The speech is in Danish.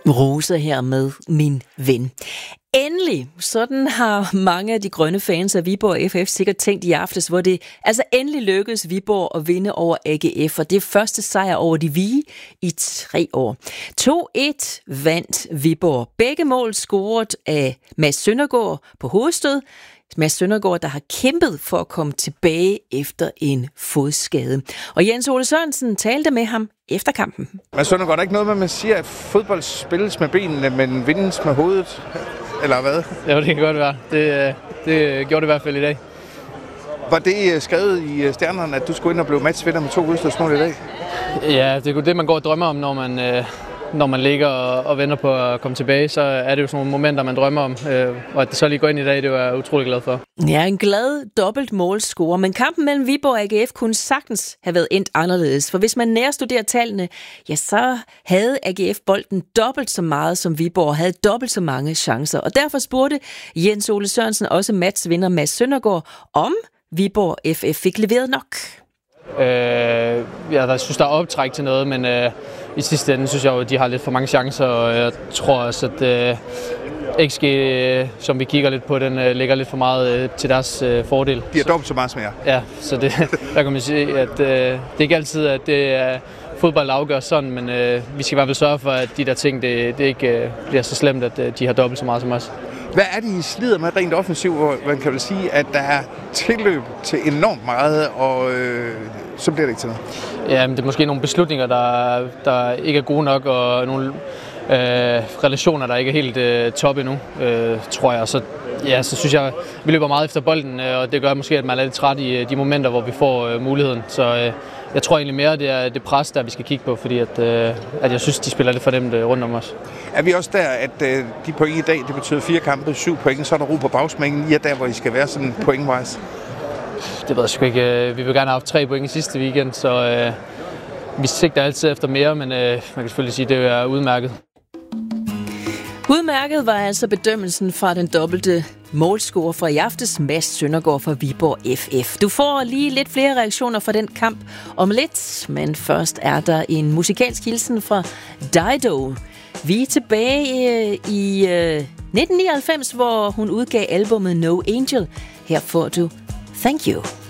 Rose her med Min Ven. Endelig, sådan har mange af de grønne fans af Viborg FF sikkert tænkt i aftes, hvor det altså endelig lykkedes Viborg at vinde over AGF, og det er første sejr over de hvide i 3 år. 2-1 vandt Viborg. Begge mål scoret af Mads Søndergaard på hovedstød. Mads Søndergaard, der har kæmpet for at komme tilbage efter en fodskade. Og Jens Ole Sørensen talte med ham efter kampen. Mads Søndergaard, er ikke noget med, at man siger, at fodbold spilles med benene, men vindes med hovedet? Eller hvad? Jo, det kan godt være. Det gjorde det i hvert fald i dag. Var det skrevet i stjernerne, at du skulle ind og blive matchvinder med 2 udstødsmål i dag? Ja, det er det, man går og drømmer om, når man ligger og venter på at komme tilbage. Så er det jo sådan nogle momenter, man drømmer om. Og at det så lige går ind i dag, det var jeg utrolig glad for. Ja, en glad dobbelt målscorer. Men kampen mellem Viborg og AGF kunne sagtens have været endt anderledes. For hvis man nærstuderer tallene, ja, så havde AGF bolden dobbelt så meget som Viborg, havde dobbelt så mange chancer. Og derfor spurgte Jens Ole Sørensen også matchvinder Mads Søndergaard, om Viborg FF fik leveret nok. Jeg synes, der er optræk til noget, men i sidste ende synes jeg jo, at de har lidt for mange chancer, og jeg tror også, at XG, som vi kigger lidt på, den ligger lidt for meget til deres fordel. De har dobbelt så meget som jer. Ja, så der kan man sige, at det er ikke altid, at det er fodbold afgør sådan, men vi skal i hvert fald sørge for, at de der ting, det ikke bliver så slemt, at de har dobbelt så meget som os. Hvad er det, I slider med rent offensivt, hvor man kan vel sige, at der er tilløb til enormt meget, og så bliver det ikke til noget? Ja, men det er måske nogle beslutninger, der ikke er gode nok, og nogle relationer, der ikke er helt top endnu, tror jeg. Så synes jeg, vi løber meget efter bolden, og det gør måske, at man er lidt træt i de momenter, hvor vi får muligheden. Så jeg tror egentlig mere, det er det pres, der vi skal kigge på, fordi at jeg synes, de spiller lidt for dem rundt om os. Er vi også der, at de point i dag, det betyder 4 kampe, 7 point, så er der ro på bagsmængen. I er der, hvor I skal være sådan point-wise? Det ved jeg sgu ikke. Vi vil gerne have haft 3 point i sidste weekend, så vi sigter altid efter mere, men man kan selvfølgelig sige, at det er udmærket. Udmærket var altså bedømmelsen fra den dobbelte målscorer fra i aftes, Mads Søndergaard fra Viborg FF. Du får lige lidt flere reaktioner fra den kamp om lidt, men først er der en musikalsk hilsen fra Dido. Vi er tilbage i 1999, hvor hun udgav albumet No Angel. Her får du Thank You.